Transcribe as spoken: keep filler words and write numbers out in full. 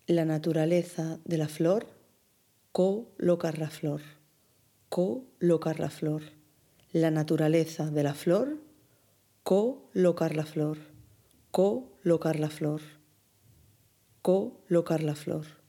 La naturaleza de la flor, colocar la flor, colocar la flor. La naturaleza de la flor, colocar la flor, colocar la flor, colocar la flor.